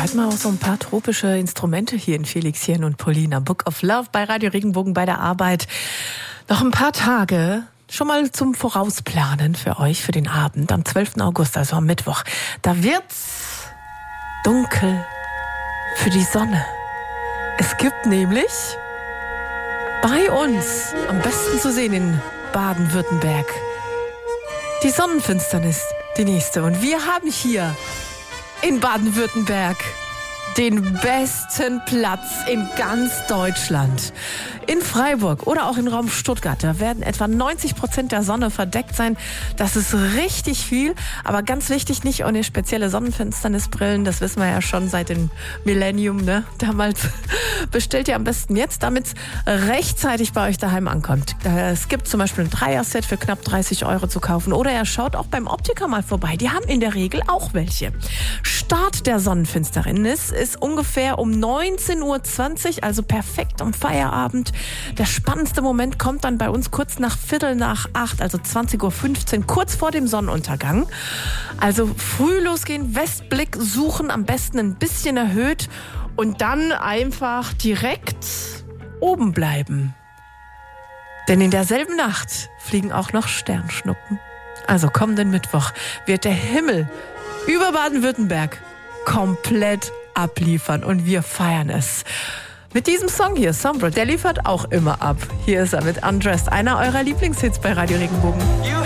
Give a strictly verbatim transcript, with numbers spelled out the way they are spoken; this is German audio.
hatten wir auch so ein paar tropische Instrumente hier in Felixchen und Paulina. Book of Love bei Radio Regenbogen bei der Arbeit. Noch ein paar Tage schon mal zum Vorausplanen für euch, für den Abend am zwölften August, also am Mittwoch. Da wird's dunkel für die Sonne. Es gibt nämlich bei uns, am besten zu sehen in Baden-Württemberg, die Sonnenfinsternis, die nächste. Und wir haben hier in Baden-Württemberg den besten Platz in ganz Deutschland. In Freiburg oder auch im Raum Stuttgart, da werden etwa neunzig Prozent der Sonne verdeckt sein. Das ist richtig viel, aber ganz wichtig, nicht ohne spezielle Sonnenfinsternisbrillen. Das wissen wir ja schon seit dem Millennium, ne? Damals bestellt ihr am besten jetzt, damit es rechtzeitig bei euch daheim ankommt. Es gibt zum Beispiel ein Dreier-Set für knapp dreißig Euro zu kaufen oder ihr schaut auch beim Optiker mal vorbei. Die haben in der Regel auch welche. Start der Sonnenfinsternis ist ungefähr um neunzehn Uhr zwanzig, also perfekt am Feierabend. Der spannendste Moment kommt dann bei uns kurz nach Viertel nach acht, also zwanzig Uhr fünfzehn, kurz vor dem Sonnenuntergang. Also früh losgehen, Westblick suchen, am besten ein bisschen erhöht und dann einfach direkt oben bleiben. Denn in derselben Nacht fliegen auch noch Sternschnuppen. Also kommenden Mittwoch wird der Himmel über Baden-Württemberg komplett abliefern und wir feiern es. Mit diesem Song hier, Sombra, der liefert auch immer ab. Hier ist er mit Undressed, einer eurer Lieblingshits bei Radio Regenbogen.